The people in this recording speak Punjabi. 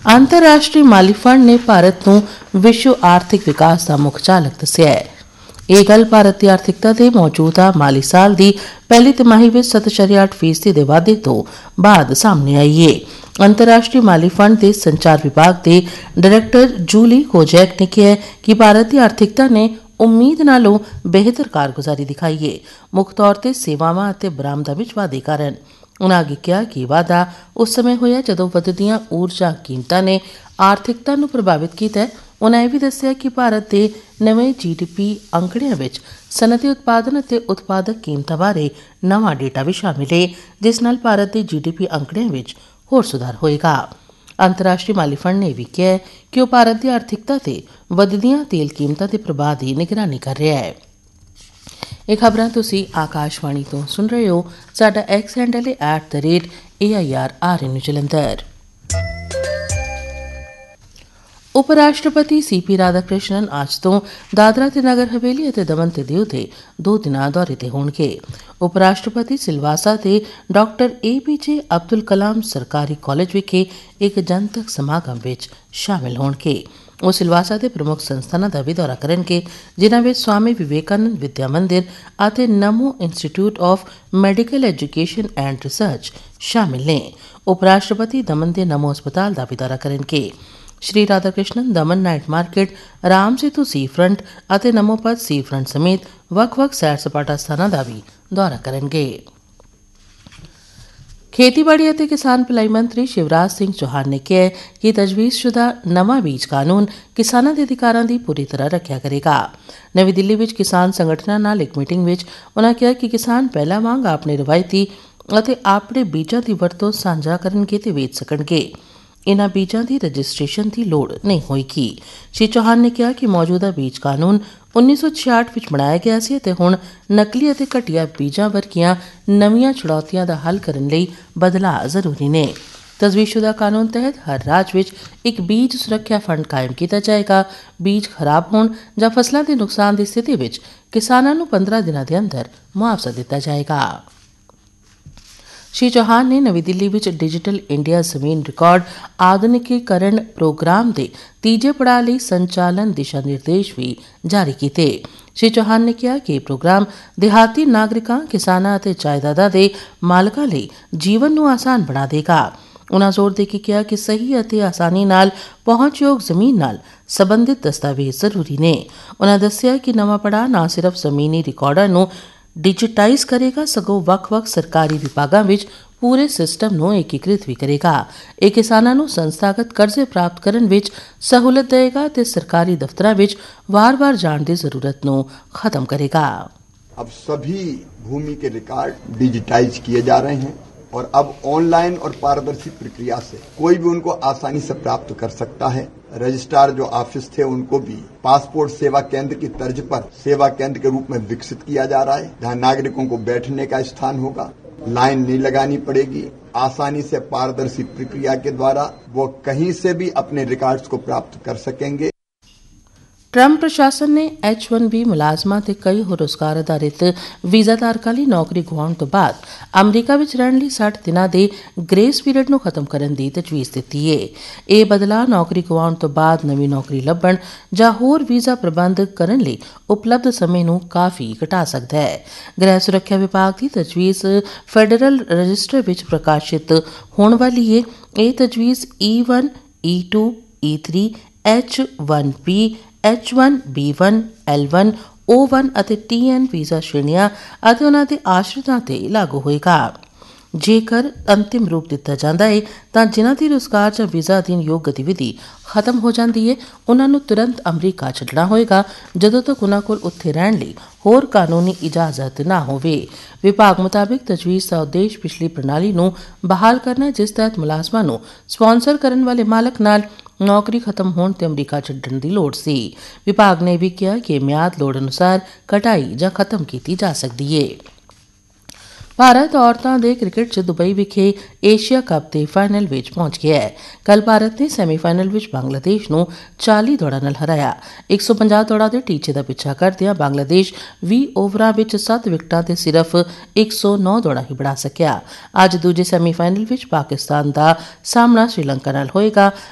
अंतरराष्ट्रीय माली फंड ने भारत ਨੂੰ विश्व आर्थिक विकास का मुख चालक दस्सिया है। ਇਹ ਗੱਲ ਭਾਰਤ ਦੀ ਆਰਥਿਕਤਾ ਦੇ ਮੌਜੂਦਾ ਮਾਲੀ ਸਾਲ ਦੀ ਪਹਿਲੀ ਤਿਮਾਹੀ ਵਿੱਚ 7.8% ਦੇ ਵਾਧੇ ਤੋਂ ਬਾਅਦ ਸਾਹਮਣੇ ਆਈ ਹੈ। ਅੰਤਰਰਾਸ਼ਟਰੀ ਮਾਲੀ ਫੰਡ ਦੇ ਸੰਚਾਰ ਵਿਭਾਗ ਦੇ ਡਾਇਰੈਕਟਰ ਜੂਲੀ ਕੋਜੈਕ ਨੇ ਕਿਹਾ ਕਿ ਭਾਰਤ ਦੀ ਆਰਥਿਕਤਾ ਨੇ ਉਮੀਦ ਨਾਲੋਂ ਬਿਹਤਰ ਕਾਰਗੁਜ਼ਾਰੀ ਦਿਖਾਈ ਹੈ, ਮੁੱਖ ਤੌਰ ਤੇ ਸੇਵਾਵਾਂ ਅਤੇ ਬਰਾਮਦਾਂ ਵਿੱਚ ਵਾਧੇ ਕਾਰਨ। ਉਨ੍ਹਾਂ ਅੱਗੇ ਕਿਹਾ ਕਿ ਵਾਧਾ ਉਸ ਸਮੇਂ ਹੋਇਆ ਜਦੋਂ ਵਧਦੀਆਂ ਊਰਜਾ ਕੀਮਤਾਂ ਨੇ ਆਰਥਿਕਤਾ ਨੂੰ ਪ੍ਰਭਾਵਿਤ ਕੀਤਾ। ਉਨ੍ਹਾਂ ਇਹ ਵੀ ਦੱਸਿਆ ਕਿ ਭਾਰਤ ਦੇ ਨਵੇਂ GDP ਅੰਕੜਿਆਂ ਵਿੱਚ ਸਨਅਤੀ ਉਤਪਾਦਨ ਅਤੇ ਉਤਪਾਦਕ ਕੀਮਤਾਂ ਬਾਰੇ ਨਵਾਂ ਡੇਟਾ ਵੀ ਸ਼ਾਮਿਲ ਹੈ, ਜਿਸ ਨਾਲ ਭਾਰਤ ਦੇ GDP ਅੰਕੜਿਆਂ ਵਿੱਚ ਹੋਰ ਸੁਧਾਰ ਹੋਏਗਾ। ਅੰਤਰਰਾਸ਼ਟਰੀ ਮਾਲੀ ਫੰਡ ਨੇ ਵੀ ਕਿਹਾ ਕਿ ਉਹ ਭਾਰਤ ਦੀ ਆਰਥਿਕਤਾ ਤੇ ਵਧਦੀਆਂ ਤੇਲ ਕੀਮਤਾਂ ਦੇ ਪ੍ਰਭਾਵ ਦੀ ਨਿਗਰਾਨੀ ਕਰ ਰਿਹਾ ਹੈ। ਇਹ ਖਬਰਾਂ ਤੁਸੀਂ ਆਕਾਸ਼ਵਾਣੀ ਤੋਂ ਸੁਣ ਰਹੇ ਹੋ। ਸਾਡਾ ਐਕਸ ਹੈਂਡਲ ਹੈ @AIRRN ਜਲੰਧਰ। ਉਪ ਰਾਸ਼ਟਰਪਤੀ CP ਰਾਧਾਕ੍ਰਿਸ਼ਨਨ ਅੱਜ ਤੋਂ ਦਾਦਰਾ ਤੇ ਨਗਰ ਹਵੇਲੀ ਅਤੇ ਦਮਨ ਤੇ ਦਿਊ ਦੇ 2 ਦਿਨਾਂ ਦੌਰੇ ਤੇ ਹੋਣਗੇ। ਉਪ ਰਾਸ਼ਟਰਪਤੀ ਸਿਲਵਾਸਾ ਦੇ ਡਾਕਟਰ APJ ਅਬਦੁਲ ਕਲਾਮ ਸਰਕਾਰੀ ਕਾਲਜ ਵਿਖੇ ਇੱਕ ਜਨਤਕ ਸਮਾਗਮ ਵਿੱਚ ਸ਼ਾਮਿਲ ਹੋਣਗੇ। ਉਹ ਸਿਲਵਾਸਾ ਦੇ ਪ੍ਰਮੁੱਖ ਸੰਸਥਾਨਾਂ ਦਾ ਵੀ ਦੌਰਾ ਕਰਨਗੇ, ਜਿਨ੍ਹਾਂ ਵਿੱਚ ਸਵਾਮੀ ਵਿਵੇਕਾਨੰਦ ਵਿਦਿਆ ਮੰਦਿਰ ਅਤੇ ਨਮੋ institute of medical education and research ਸ਼ਾਮਿਲ ਨੇ। ਉਪ ਰਾਸ਼ਟਰਪਤੀ ਦਮਨ ਦੇ ਨਮੋ ਹਸਪਤਾਲ ਦਾ ਵੀ ਦੌਰਾ ਕਰਨਗੇ। ਸ਼੍ਰੀ ਰਾਧਾਕ੍ਰਿਸ਼ਨਨ ਦਮਨ ਨਾਈਟ ਮਾਰਕੀਟ, ਰਾਮ ਸੇਤੂ ਸੀ ਫਰੰਟ ਅਤੇ ਨਮੋਪਤ ਸੀ ਫਰੰਟ ਸਮੇਤ ਵੱਖ-ਵੱਖ ਸੈਰ ਸਪਾਟਾ ਸਥਾਨਾਂ ਦਾ ਵੀ ਦੌਰਾ ਕਰਨਗੇ। ਖੇਤੀਬਾੜੀ ਅਤੇ ਕਿਸਾਨ ਭਲਾਈ ਮੰਤਰੀ ਸ਼ਿਵਰਾਜ ਸਿੰਘ ਚੌਹਾਨ ਨੇ ਕਿਹਾ ਕਿ ਤਜਵੀਜ਼ਸ਼ੁਦਾ ਨਵਾਂ ਬੀਜ ਕਾਨੂੰਨ ਕਿਸਾਨਾਂ ਦੇ ਅਧਿਕਾਰਾਂ ਦੀ ਪੂਰੀ ਤਰ੍ਹਾਂ ਰੱਖਿਆ ਕਰੇਗਾ। ਨਵੀਂ ਦਿੱਲੀ ਵਿੱਚ ਕਿਸਾਨ ਸੰਗਠਨਾਂ ਨਾਲ ਇੱਕ ਮੀਟਿੰਗ ਵਿੱਚ ਉਨ੍ਹਾਂ ਕਿਹਾ ਕਿ ਕਿਸਾਨ ਪਹਿਲਾਂ ਵਾਂਗ ਆਪਣੇ ਰਵਾਇਤੀ ਅਤੇ ਆਪਣੇ ਬੀਜਾਂ ਦੀ ਵਰਤੋਂ ਸਾਂਝਾ ਕਰਨਗੇ ਤੇ ਵੇਚ ਸਕਣਗੇ। ਇਨ੍ਹਾਂ ਬੀਜਾਂ ਦੀ ਰਜਿਸਟ੍ਰੇਸ਼ਨ ਦੀ ਲੋੜ ਨਹੀਂ ਹੋਏਗੀ। ਸ਼੍ਰੀ ਚੌਹਾਨ ਨੇ ਕਿਹਾ ਕਿ ਮੌਜੂਦਾ ਬੀਜ ਕਾਨੂੰਨ 1966 ਵਿੱਚ ਬਣਾਇਆ ਗਿਆ ਸੀ ਅਤੇ ਹੁਣ ਨਕਲੀ ਅਤੇ ਘਟੀਆ ਬੀਜਾਂ ਵਰਗੀਆਂ ਨਵੀਆਂ ਚੁਣੌਤੀਆਂ ਦਾ ਹੱਲ ਕਰਨ ਲਈ ਬਦਲਾਅ ਜ਼ਰੂਰੀ ਨੇ। ਤਜਵੀਜ਼ਸ਼ੁਦਾ ਕਾਨੂੰਨ ਤਹਿਤ ਹਰ ਰਾਜ ਵਿੱਚ ਇੱਕ ਬੀਜ ਸੁਰੱਖਿਆ ਫੰਡ ਕਾਇਮ ਕੀਤਾ ਜਾਏਗਾ। ਬੀਜ ਖਰਾਬ ਹੋਣ ਜਾਂ ਫਸਲਾਂ ਦੇ ਨੁਕਸਾਨ ਦੀ ਸਥਿਤੀ ਵਿੱਚ ਕਿਸਾਨਾਂ ਨੂੰ 15 ਦਿਨਾਂ ਦੇ ਅੰਦਰ ਮੁਆਵਜ਼ਾ ਦਿੱਤਾ ਜਾਏਗਾ। ਸ਼੍ਰੀ ਚੌਹਾਨ ਨੇ ਨਵੀਂ ਦਿੱਲੀ ਵਿੱਚ ਡਿਜੀਟਲ ਇੰਡੀਆ ਜ਼ਮੀਨ ਰਿਕਾਰਡ ਆਧੁਨਿਕੀਕਰਨ ਪ੍ਰੋਗਰਾਮ ਦੇ ਤੀਜੇ ਪੜਾਅ ਲਈ ਸੰਚਾਲਨ ਦਿਸ਼ਾ ਨਿਰਦੇਸ਼ ਵੀ ਜਾਰੀ ਕੀਤੇ। ਸ਼੍ਰੀ ਚੌਹਾਨ ਨੇ ਕਿਹਾ ਕਿ ਇਹ ਪ੍ਰੋਗਰਾਮ ਦਿਹਾਤੀ ਨਾਗਰਿਕਾਂ, ਕਿਸਾਨਾਂ ਅਤੇ ਜਾਇਦਾਦਾਂ ਦੇ ਮਾਲਕਾਂ ਲਈ ਜੀਵਨ ਨੂੰ ਆਸਾਨ ਬਣਾ ਦੇਗਾ। ਉਨ੍ਹਾਂ ਜ਼ੋਰ ਦੇ ਕੇ ਕਿਹਾ ਕਿ ਸਹੀ ਅਤੇ ਆਸਾਨੀ ਨਾਲ ਪਹੁੰਚਯੋਗ ਜ਼ਮੀਨ ਨਾਲ ਸਬੰਧਿਤ ਦਸਤਾਵੇਜ਼ ਜ਼ਰੂਰੀ ਨੇ। ਉਨ੍ਹਾਂ ਦੱਸਿਆ ਕਿ ਨਵਾਂ ਪੜਾਅ ਨਾ ਸਿਰਫ ਜ਼ਮੀਨੀ ਰਿਕਾਰਡਾਂ ਨੂੰ ਡਿਜੀਟਾਈਜ਼ ਕਰੇਗਾ, ਸਗੋਂ ਵੱਖ-ਵੱਖ ਸਰਕਾਰੀ ਵਿਭਾਗਾਂ ਵਿੱਚ ਪੂਰੇ ਸਿਸਟਮ ਨੂੰ ਏਕੀਕ੍ਰਿਤ ਵੀ ਕਰੇਗਾ। ਇਹ ਕਿਸਾਨਾਂ ਨੂੰ ਸੰਸਥਾਗਤ ਕਰਜ਼ੇ ਪ੍ਰਾਪਤ ਕਰਨ ਵਿੱਚ ਸਹੂਲਤ ਦੇਵੇਗਾ ਅਤੇ ਸਰਕਾਰੀ ਦਫ਼ਤਰਾਂ ਵਿੱਚ ਵਾਰ-ਵਾਰ ਜਾਣ ਦੀ ਜ਼ਰੂਰਤ ਨੂੰ ਖਤਮ ਕਰੇਗਾ। अब सभी भूमि के रिकॉर्ड डिजिटाइज किए जा रहे हैं और अब ऑनलाइन और पारदर्शी प्रक्रिया से कोई भी उनको आसानी से प्राप्त कर सकता है। रजिस्ट्रार जो ऑफिस थे उनको भी पासपोर्ट सेवा केंद्र की तर्ज पर सेवा केंद्र के रूप में विकसित किया जा रहा है, जहां नागरिकों को बैठने का स्थान होगा, लाइन नहीं लगानी पड़ेगी, आसानी से पारदर्शी प्रक्रिया के द्वारा वो कहीं से भी अपने रिकॉर्ड्स को प्राप्त कर सकेंगे। ਟਰੰਪ ਪ੍ਰਸ਼ਾਸਨ ਨੇ H-1B ਮੁਲਾਜ਼ਮਾਂ ਤੇ ਕਈ ਹੋਰ ਰੁਜ਼ਗਾਰ ਆਧਾਰਿਤ ਵੀਜ਼ਾ ਧਾਰਕਾਂ ਲਈ ਨੌਕਰੀ ਗੁਆਉਣ ਤੋਂ ਬਾਅਦ ਅਮਰੀਕਾ ਵਿੱਚ ਰਹਿਣ ਲਈ 60 ਦਿਨਾਂ ਦੇ ਗ੍ਰੇਸ ਪੀਰੀਅਡ ਨੂੰ ਖਤਮ ਕਰਨ ਦੀ ਤਜਵੀਜ਼ ਦਿੱਤੀ ਹੈ। ਇਹ ਬਦਲਾਅ ਨੌਕਰੀ ਗੁਆਉਣ ਤੋਂ ਬਾਅਦ ਨਵੀਂ ਨੌਕਰੀ ਲੱਭਣ ਜਾਂ ਹੋਰ ਵੀਜ਼ਾ ਪ੍ਰਬੰਧ ਕਰਨ ਲਈ ਉਪਲਬਧ ਸਮੇਂ ਨੂੰ ਕਾਫੀ ਘਟਾ ਸਕਦਾ ਹੈ। ਗ੍ਰਹਿ ਸੁਰੱਖਿਆ ਵਿਭਾਗ ਦੀ ਤਜਵੀਜ਼ ਫੈਡਰਲ ਰਜਿਸਟਰ ਵਿੱਚ ਪ੍ਰਕਾਸ਼ਿਤ ਹੋਣ ਵਾਲੀ ਹੈ। ਇਹ ਤਜਵੀਜ਼ E1, E2, E3, H-1B, H-1B1, L-1, O-1 ਅਤੇ TN ਵੀਜ਼ਾ ਸ਼੍ਰੇਣੀਆਂ ਅਤੇ ਉਨ੍ਹਾਂ ਦੇ ਆਸ਼ਰਿਤਾਂ ਤੇ ਲਾਗੂ ਹੋਏਗਾ। ਜੇਕਰ ਅੰਤਿਮ ਰੂਪ ਦਿੱਤਾ ਜਾਂਦਾ ਹੈ ਤਾਂ ਜਿਨ੍ਹਾਂ ਦੀ ਰੁਜ਼ਗਾਰ ਜਾਂ ਵੀਜ਼ਾ ਅਧੀਨ ਯੋਗ ਗਤੀਵਿਧੀ ਖਤਮ ਹੋ ਜਾਂਦੀ ਹੈ, ਉਨ੍ਹਾਂ ਨੂੰ ਤੁਰੰਤ ਅਮਰੀਕਾ ਛੱਡਣਾ ਹੋਏਗਾ ਜਦੋਂ ਤੱਕ ਉਨ੍ਹਾਂ ਕੋਲ ਉੱਥੇ ਰਹਿਣ ਲਈ ਹੋਰ ਕਾਨੂੰਨੀ ਇਜਾਜ਼ਤ ਨਾ ਹੋਵੇ। ਵਿਭਾਗ ਮੁਤਾਬਿਕ ਤਜਵੀਜ਼ ਦਾ ਉਦੇਸ਼ ਪਿਛਲੀ ਪ੍ਰਣਾਲੀ ਨੂੰ ਬਹਾਲ ਕਰਨਾ, ਜਿਸ ਤਹਿਤ ਮੁਲਾਜ਼ਮਾਂ ਨੂੰ ਸਪਾਂਸਰ ਕਰਨ ਵਾਲੇ ਮਾਲਕ ਨਾਲ ਨੌਕਰੀ ਖਤਮ ਹੋਣ ਤੇ ਅਮਰੀਕਾ ਛੱਡਣ ਦੀ ਲੋੜ ਸੀ। ਵਿਭਾਗ ਨੇ ਵੀ ਕਿਹਾ ਕਿ ਮਿਆਦ ਲੋੜ ਅਨੁਸਾਰ ਘਟਾਈ ਜਾਂ ਖਤਮ ਕੀਤੀ ਜਾ ਸਕਦੀ ਹੈ। ਭਾਰਤ ਔਰਤਾਂ ਦੇ ਕ੍ਰਿਕਟ 'ਚ ਦੁਬਈ ਵਿਖੇ ਏਸ਼ੀਆ ਕੱਪ ਦੇ ਫਾਈਨਲ ਵਿੱਚ ਪਹੁੰਚ ਗਿਆ ਹੈ। ਕੱਲ੍ਹ ਭਾਰਤ ਨੇ ਸੈਮੀਫਾਈਨਲ ਵਿੱਚ ਬੰਗਲਾਦੇਸ਼ ਨੂੰ 40 ਦੌੜਾਂ ਨਾਲ ਹਰਾਇਆ। 150 ਦੌੜਾਂ ਦੇ ਟੀਚੇ ਦਾ ਪਿੱਛਾ ਕਰਦਿਆਂ ਬੰਗਲਾਦੇਸ਼ 20 ਓਵਰਾਂ ਵਿੱਚ 7 ਵਿਕਟਾਂ ਤੇ ਸਿਰਫ 109 ਦੌੜਾਂ ਹੀ ਬਣਾ ਸਕਿਆ। ਅੱਜ ਦੂਜੇ ਸੈਮੀਫਾਈਨਲ ਵਿੱਚ ਪਾਕਿਸਤਾਨ ਦਾ ਸਾਹਮਣਾ ਸ਼੍ਰੀਲੰਕਾ ਨਾਲ ਹੋਏਗਾ।